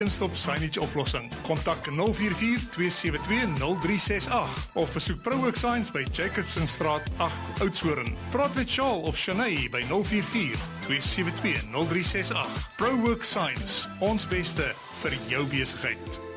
Stop signage oplossing. Kontak 044-272-0368 of besoek ProWorks Signs by Jacobsenstraat 8 Oudtshoorn. Praat met Charles of Shanae by 044-272-0368. ProWorks Signs, ons beste vir jou besigheid.